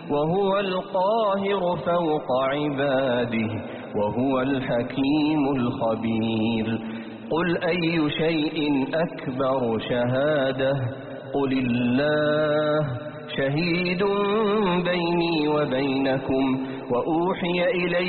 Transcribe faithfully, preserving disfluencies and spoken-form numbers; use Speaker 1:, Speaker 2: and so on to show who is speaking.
Speaker 1: وهو القاهر فوق عباده وهو الحكيم الخبير. قل أي شيء أكبر شهادة؟ قل الله شهيد بيني وبينكم. وأوحي إلي